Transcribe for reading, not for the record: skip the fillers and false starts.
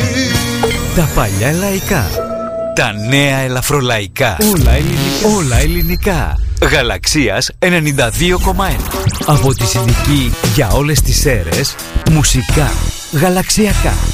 Τα παλιά λαϊκά, τα νέα ελαφρολαϊκά, όλα ελληνικά. Γαλαξίας 92,1. Από τη συντική για όλες τις αίρες, μουσικά γαλαξιακά.